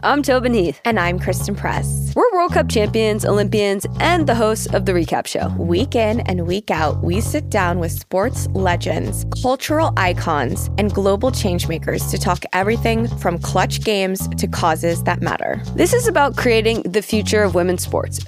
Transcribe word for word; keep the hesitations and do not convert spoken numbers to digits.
I'm Tobin Heath. And I'm Kristen Press. We're World Cup champions, Olympians, and the hosts of The Recap Show. Week in and week out, we sit down with sports legends, cultural icons, and global changemakers to talk everything from clutch games to causes that matter. This is about creating the future of women's sports,